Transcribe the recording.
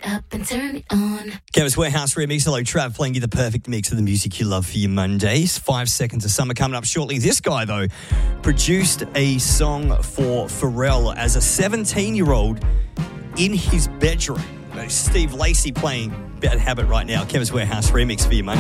it up and turn it on. Chemist Warehouse remix. Hello, Trav, playing you the perfect mix of the music you love for your Mondays. 5 seconds of summer coming up shortly. This guy, though, produced a song for Pharrell as a 17-year-old in his bedroom. Steve Lacy playing Bad Habit right now. Chemist Warehouse remix for your Monday.